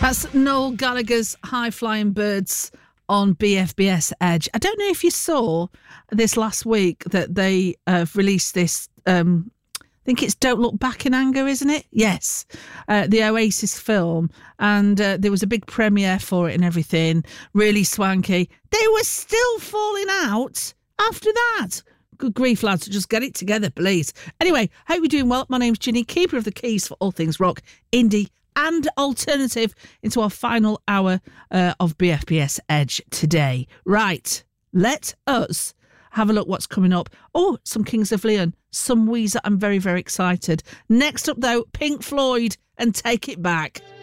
That's Noel Gallagher's High Flying Birds on BFBS Edge. I don't know if you saw this last week that they released this, I think it's Don't Look Back in Anger, isn't it? Yes. The Oasis film. And there was a big premiere for it and everything. Really swanky. They were still falling out after that. Good grief, lads. Just get it together, please. Anyway, hope you're doing well. My name's Ginny, keeper of the keys for all things rock, indie, and alternative into our final hour of BFBS Edge today. Right, let us have a look what's coming up. Oh, some Kings of Leon, some Weezer. I'm very, very excited. Next up, though, Pink Floyd and Take It Back.